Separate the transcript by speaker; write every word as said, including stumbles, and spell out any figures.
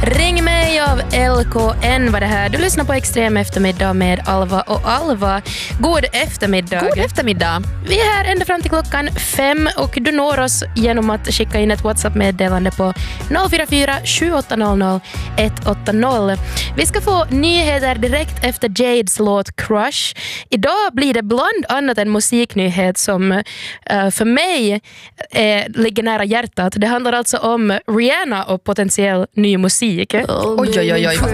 Speaker 1: Ring mig av L K N var det här. Du lyssnar på Extrem eftermiddag med Alva och Alva. God eftermiddag.
Speaker 2: God eftermiddag.
Speaker 1: Vi är här ända fram till klockan fem och du når oss genom att skicka in ett WhatsApp-meddelande på noll fyra fyra sju åtta noll noll ett åtta noll. Vi ska få nyheter direkt efter Jades låt Crush. Idag blir det bland annat en musiknyhet som uh, för mig uh, ligger nära hjärtat. Det handlar alltså om Rihanna och potentiell ny musik.
Speaker 2: Oj, oj, oj, oj.